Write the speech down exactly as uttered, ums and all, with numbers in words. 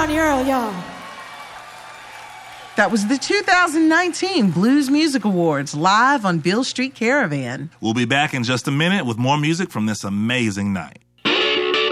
Brown Earl, y'all. That was the two thousand nineteen Blues Music Awards live on Beale Street Caravan. We'll be back in just a minute with more music from this amazing night.